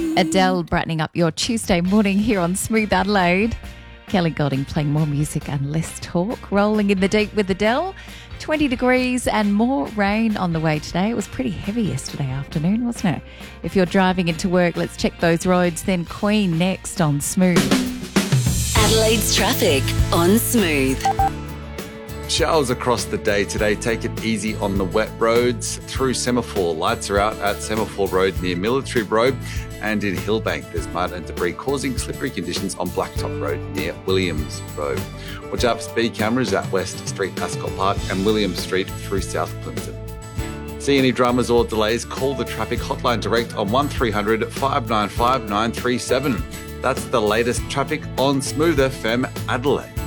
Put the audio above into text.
Adele brightening up your Tuesday morning here on Smooth Adelaide. Kelly Golding playing more music and less talk. Rolling in the deep with Adele. 20 degrees and more rain on the way today. It was pretty heavy yesterday afternoon, wasn't it? If you're driving into work, let's check those roads. Then Queen next on Smooth. Adelaide's traffic on Smooth. Showers across the day today. Take it easy on the wet roads. Through Semaphore, lights are out at Semaphore Road near Military Road, and in Hillbank there's mud and debris causing slippery conditions on Blacktop Road near Williams Road. Watch out for speed cameras at West Street, Ascot Park and William Street through South Clinton. See any dramas or delays, call the traffic hotline direct on 1300 595 937. That's the latest traffic on Smooth FM Adelaide.